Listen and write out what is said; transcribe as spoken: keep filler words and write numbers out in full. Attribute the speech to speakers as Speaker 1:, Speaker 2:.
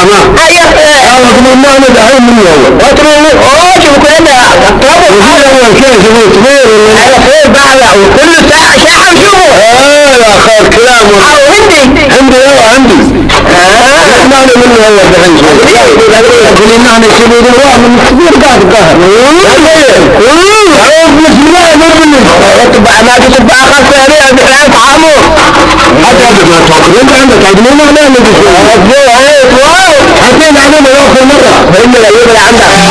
Speaker 1: ما
Speaker 2: أيوة
Speaker 1: أنا ما أنا دعين مني هو
Speaker 2: أتمنى أوه شو كده
Speaker 1: وهذا هو كان يسوي تمر
Speaker 2: على خير بقى وكل ساعة ساعة نشوفه
Speaker 1: آه لا خير كلام
Speaker 2: عندي
Speaker 1: عندي هو عندي آه ما أنا مني هو دعين يقول إن أنا شبيه الواحد من الكبير قاعد قهر بسم الله نبني
Speaker 2: تبع ما تبع خاصة عليها بقى طعمه
Speaker 1: حتى ما تقول أنت عندك عدمين ولا نبي
Speaker 2: واو
Speaker 1: حتى نعلم يأخذ مرة
Speaker 2: فإن لا يبقى عندك